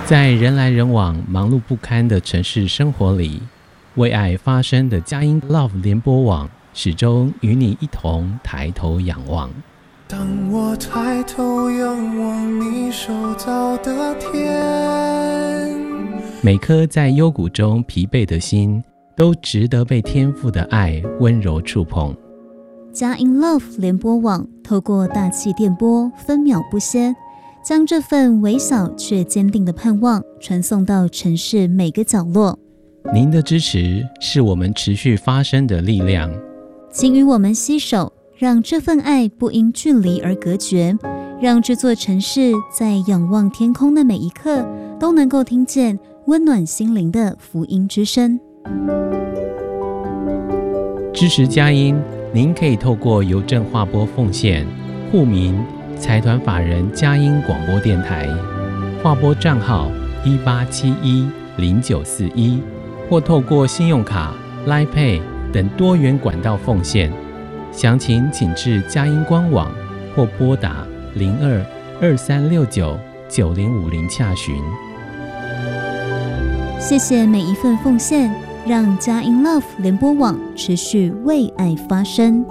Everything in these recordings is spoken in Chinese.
在人来人往、忙碌不堪的城市生活里，为爱发声的佳音 Love 联播网始终与你一同抬头仰望。 当我抬头仰望你手造的天， 每颗在幽谷中疲惫的心，都值得被天父的爱温柔触碰。 佳音 Love 联播网透过大气电波，分秒不歇，将这份微小却坚定的盼望传送到城市每个角落。 您的支持是我们持续发声的力量， 请与我们携手，让这份爱不因距离而隔绝，让这座城市在仰望天空的每一刻，都能够听见温暖心灵的福音之声。 支持佳音，您可以透过邮政划拨奉献，户名财团法人佳音广播电台，划拨账号18710941，或透过信用卡、Line Pay 等多元管道奉献。详情请至佳音官网或拨打0223699050洽询。 谢谢每一份奉献，让佳音 Love 联播网持续为爱发声。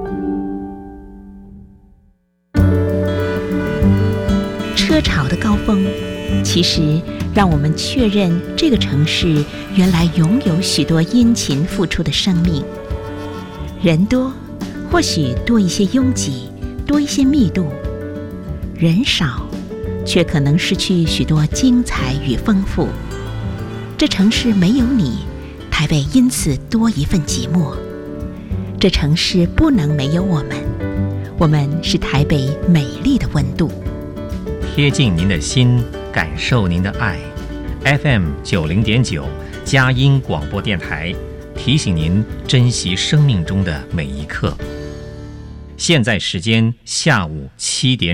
车潮的高峰，其实让我们确认这个城市原来拥有许多殷勤付出的生命。人多，或许多一些拥挤，多一些密度；人少，却可能失去许多精彩与丰富。这城市没有你，台北因此多一份寂寞。这城市不能没有我们，我们是台北美丽的温度。 贴近您的心，感受您的爱。FM 90.9佳音广播电台提醒您珍惜生命中的每一刻。现在时间下午7点。